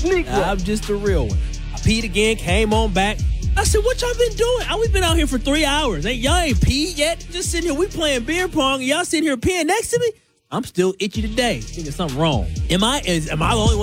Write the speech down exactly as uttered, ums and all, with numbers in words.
Negro. I'm just the real one. I peed again, came on back. I said, what y'all been doing? I, we've been out here for three hours. Ain't y'all ain't peed yet? Just sitting here, we playing beer pong, and y'all sitting here peeing next to me? I'm still itchy today. Thinking something wrong. Am I, is, am I the only one?